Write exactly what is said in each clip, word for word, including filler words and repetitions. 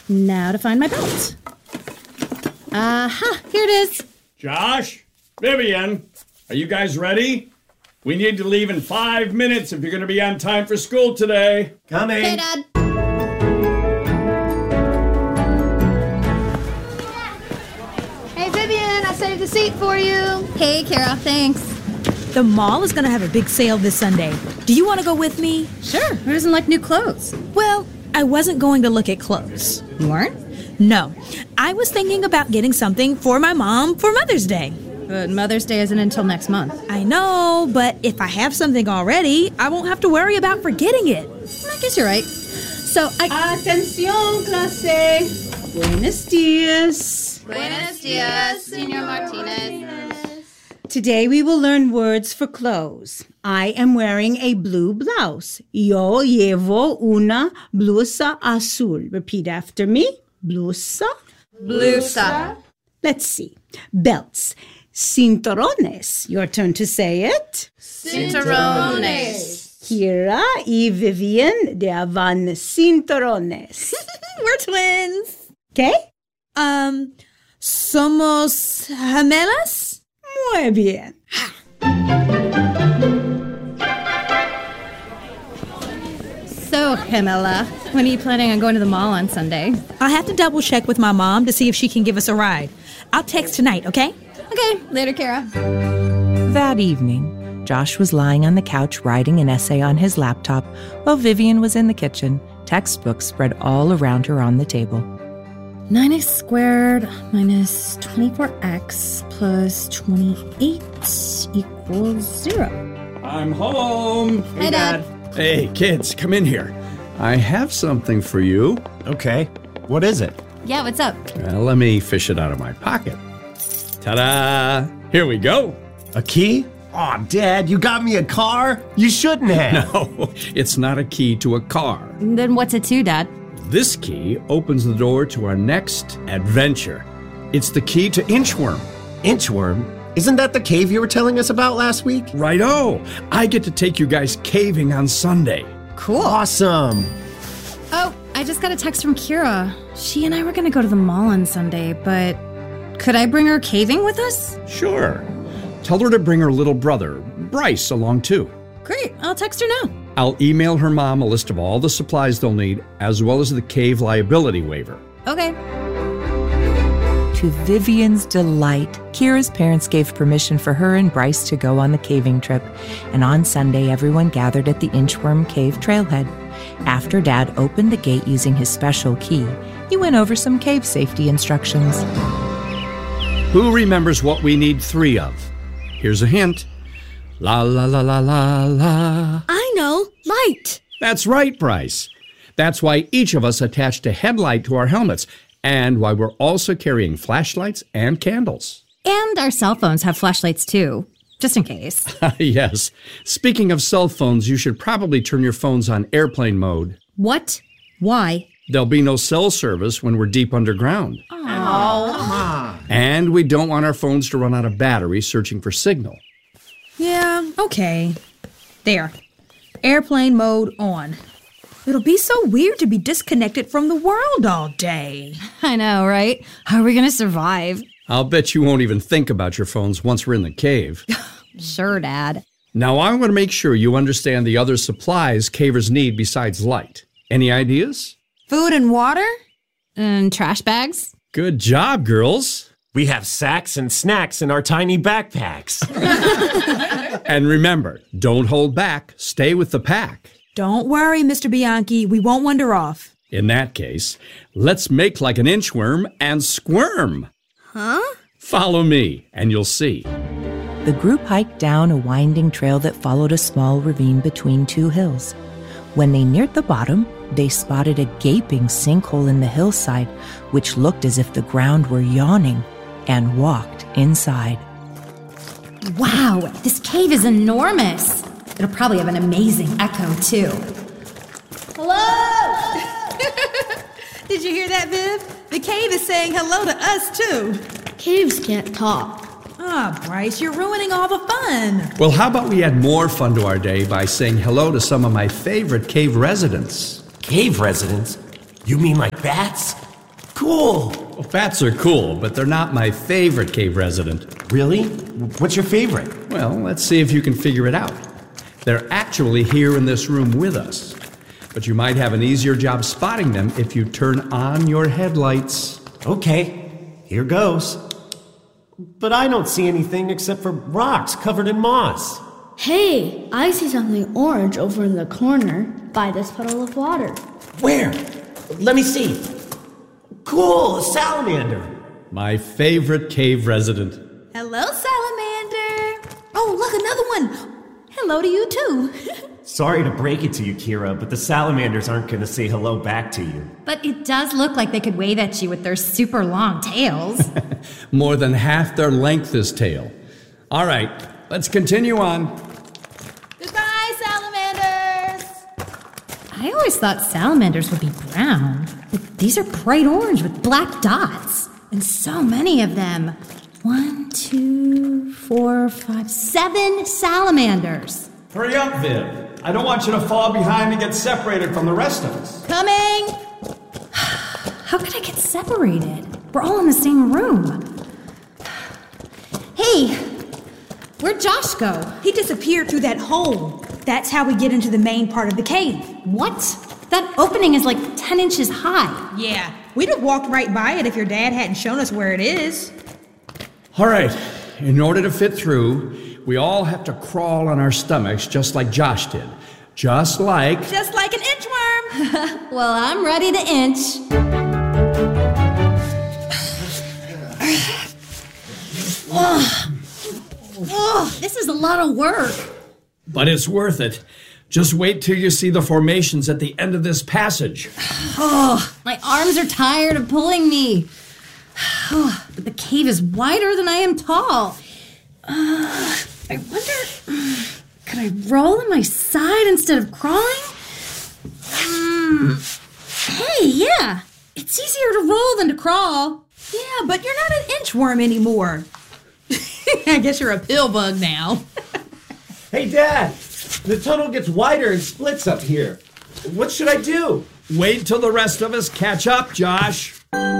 Now to find my belt. Aha, here it is. Josh, Vivian, are you guys ready? We need to leave in five minutes if you're going to be on time for school today. Coming. Hey, Dad. Hey, Vivian, I saved a seat for you. Hey, Kara, thanks. The mall is going to have a big sale this Sunday. Do you want to go with me? Sure, who doesn't like new clothes? Well, I wasn't going to look at clothes. You weren't? No. I was thinking about getting something for my mom for Mother's Day. But Mother's Day isn't until next month. I know, but if I have something already, I won't have to worry about forgetting it. I guess you're right. So I... Atención, clase. Buenos dias. Buenos dias, Señor Martinez. Today we will learn words for clothes. I am wearing a blue blouse. Yo llevo una blusa azul. Repeat after me. Blusa. Blusa. Let's see. Belts. Cinturones. Your turn to say it. Cinturones. Kira y Vivian llevan cinturones. We're twins. Okay? Um, somos gemelas? Muy bien. So, Gemela, when are you planning on going to the mall on Sunday? I'll have to double check with my mom to see if she can give us a ride. I'll text tonight, okay? Okay, later, Kara. That evening, Josh was lying on the couch writing an essay on his laptop while Vivian was in the kitchen, textbooks spread all around her on the table. nine x squared minus twenty-four x plus twenty-eight equals zero. I'm home. Hey, Dad. Hey, kids, come in here. I have something for you. Okay. What is it? Yeah, what's up? Well, let me fish it out of my pocket. Ta-da! Here we go. A key? Aw, Dad, you got me a car? You shouldn't have. No, it's not a key to a car. Then what's it to, Dad? This key opens the door to our next adventure. It's the key to Inchworm. Inchworm? Isn't that the cave you were telling us about last week? Righto! I get to take you guys caving on Sunday. Cool. Awesome. Oh, I just got a text from Kira. She and I were going to go to the mall on Sunday, but could I bring her caving with us? Sure. Tell her to bring her little brother, Bryce, along too. Great, I'll text her now. I'll email her mom a list of all the supplies they'll need, as well as the cave liability waiver. Okay. To Vivian's delight, Kira's parents gave permission for her and Bryce to go on the caving trip, and on Sunday everyone gathered at the Inchworm Cave trailhead. After Dad opened the gate using his special key, he went over some cave safety instructions. Who remembers what we need three of? Here's a hint. La la la la la la. I know. Light. That's right, Bryce. That's why each of us attached a headlight to our helmets, and why we're also carrying flashlights and candles. And our cell phones have flashlights too, just in case. Yes. Speaking of cell phones, you should probably turn your phones on airplane mode. What? Why? There'll be no cell service when we're deep underground. Oh. And we don't want our phones to run out of battery searching for signal. Yeah, okay. There. Airplane mode on. It'll be so weird to be disconnected from the world all day. I know, right? How are we going to survive? I'll bet you won't even think about your phones once we're in the cave. Sure, Dad. Now, I want to make sure you understand the other supplies cavers need besides light. Any ideas? Food and water? And trash bags? Good job, girls. We have sacks and snacks in our tiny backpacks. And remember, don't hold back. Stay with the pack. Don't worry, Mister Bianchi. We won't wander off. In that case, let's make like an inchworm and squirm. Huh? Follow me, and you'll see. The group hiked down a winding trail that followed a small ravine between two hills. When they neared the bottom, they spotted a gaping sinkhole in the hillside, which looked as if the ground were yawning, and walked inside. Wow, this cave is enormous. It'll probably have an amazing echo, too. Hello! Did you hear that, Viv? The cave is saying hello to us, too. Caves can't talk. Ah, Bryce, you're ruining all the fun. Well, how about we add more fun to our day by saying hello to some of my favorite cave residents? Cave residents? You mean like bats? Cool. Well, bats are cool, but they're not my favorite cave resident. Really? What's your favorite? Well, let's see if you can figure it out. They're actually here in this room with us. But you might have an easier job spotting them if you turn on your headlights. Okay, here goes. But I don't see anything except for rocks covered in moss. Hey, I see something orange over in the corner by this puddle of water. Where? Let me see. Cool, a salamander. My favorite cave resident. Hello, salamander. Oh, look, another one. Hello to you, too. Sorry to break it to you, Kira, but the salamanders aren't going to say hello back to you. But it does look like they could wave at you with their super long tails. More than half their length is tail. All right, let's continue on. Goodbye, salamanders. I always thought salamanders would be brown, but these are bright orange with black dots. And so many of them. One, two, four, five, seven salamanders. Hurry up, Viv. I don't want you to fall behind and get separated from the rest of us. Coming. How could I get separated? We're all in the same room. Hey, where'd Josh go? He disappeared through that hole. That's how we get into the main part of the cave. What? That opening is like ten inches high. Yeah, we'd have walked right by it if your dad hadn't shown us where it is. All right, in order to fit through, we all have to crawl on our stomachs just like Josh did. Just like... Just like an inchworm. Well, I'm ready to inch. oh. oh, this is a lot of work. But it's worth it. Just wait till you see the formations at the end of this passage. Oh, my arms are tired of pulling me. Oh, but the cave is wider than I am tall. Uh, I wonder, could I roll on my side instead of crawling? Um, hey, yeah, it's easier to roll than to crawl. Yeah, but you're not an inchworm anymore. I guess you're a pill bug now. Hey, Dad, the tunnel gets wider and splits up here. What should I do? Wait till the rest of us catch up, Josh.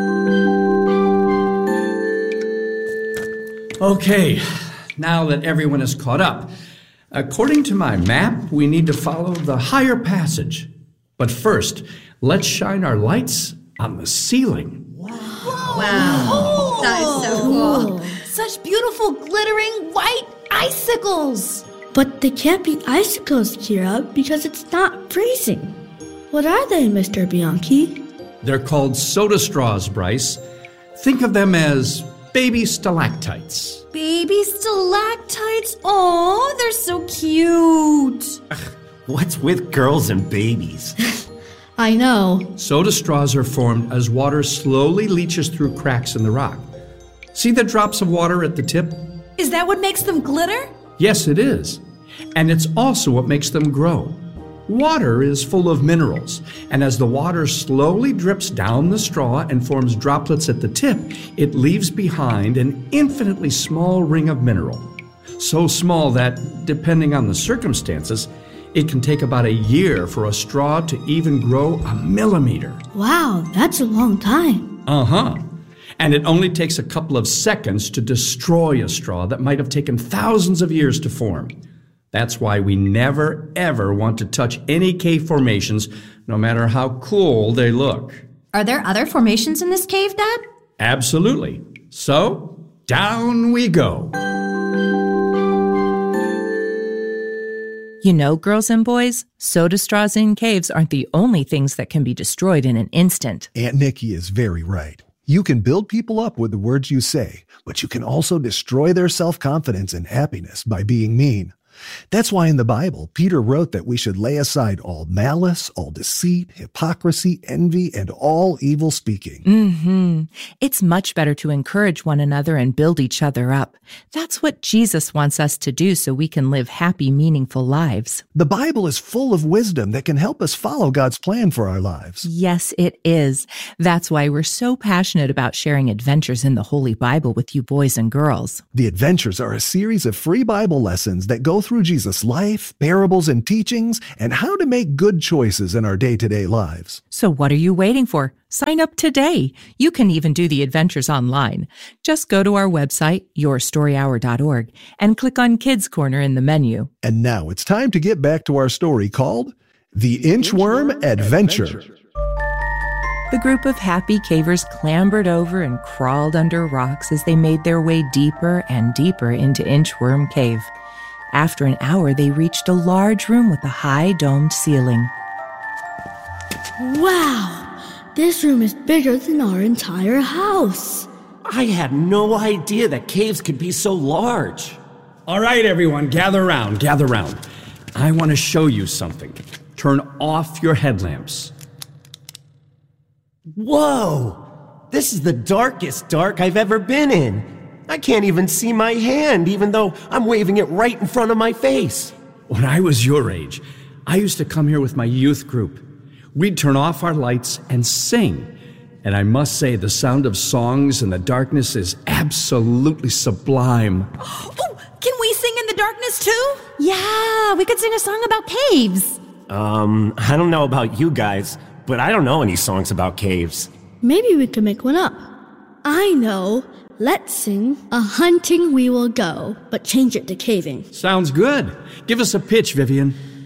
Okay, now that everyone is caught up, according to my map, we need to follow the higher passage. But first, let's shine our lights on the ceiling. Wow. wow. That is so cool. Such beautiful, glittering white icicles. But they can't be icicles, Kira, because it's not freezing. What are they, Mister Bianchi? They're called soda straws, Bryce. Think of them as baby stalactites. Baby stalactites? Oh, they're so cute. What's with girls and babies? I know. Soda straws are formed as water slowly leaches through cracks in the rock. See the drops of water at the tip? Is that what makes them glitter? Yes, it is. And it's also what makes them grow. Water is full of minerals, and as the water slowly drips down the straw and forms droplets at the tip, it leaves behind an infinitely small ring of mineral. So small that, depending on the circumstances, it can take about a year for a straw to even grow a millimeter. Wow, that's a long time. Uh-huh. And it only takes a couple of seconds to destroy a straw that might have taken thousands of years to form. That's why we never, ever want to touch any cave formations, no matter how cool they look. Are there other formations in this cave, Dad? Absolutely. So, down we go. You know, girls and boys, soda straws in caves aren't the only things that can be destroyed in an instant. Aunt Nikki is very right. You can build people up with the words you say, but you can also destroy their self-confidence and happiness by being mean. That's why in the Bible, Peter wrote that we should lay aside all malice, all deceit, hypocrisy, envy, and all evil speaking. Mm-hmm. It's much better to encourage one another and build each other up. That's what Jesus wants us to do so we can live happy, meaningful lives. The Bible is full of wisdom that can help us follow God's plan for our lives. Yes, it is. That's why we're so passionate about sharing adventures in the Holy Bible with you boys and girls. The Adventures are a series of free Bible lessons that go through Jesus' life, parables, and teachings, and how to make good choices in our day-to-day lives. So what are you waiting for? Sign up today. You can even do the adventures online. Just go to our website, your story hour dot org, and click on Kids Corner in the menu. And now it's time to get back to our story called The Inchworm, Inchworm Adventure. Adventure. The group of happy cavers clambered over and crawled under rocks as they made their way deeper and deeper into Inchworm Cave. After an hour, they reached a large room with a high domed ceiling. Wow! This room is bigger than our entire house. I had no idea that caves could be so large. All right, everyone, gather round, gather round. I want to show you something. Turn off your headlamps. Whoa! This is the darkest dark I've ever been in. I can't even see my hand, even though I'm waving it right in front of my face. When I was your age, I used to come here with my youth group. We'd turn off our lights and sing. And I must say, the sound of songs in the darkness is absolutely sublime. Oh, can we sing in the darkness too? Yeah, we could sing a song about caves. Um, I don't know about you guys, but I don't know any songs about caves. Maybe we can make one up. I know. Let's sing A Hunting We Will Go, but change it to caving. Sounds good. Give us a pitch, Vivian.